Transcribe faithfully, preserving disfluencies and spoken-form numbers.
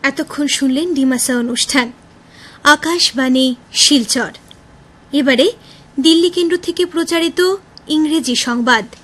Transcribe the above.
এতক্ষণ শুনলেন ডিমাসা অনুষ্ঠান আকাশবাণী শিলচর। এবারে দিল্লি কেন্দ্র থেকে প্রচারিত ইংরেজি সংবাদ।